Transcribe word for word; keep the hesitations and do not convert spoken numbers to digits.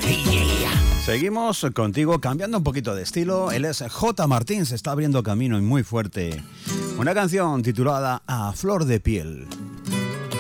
Seguimos contigo cambiando un poquito de estilo. Él es J. Martín, se está abriendo camino y muy fuerte. Una canción titulada A Flor de Piel.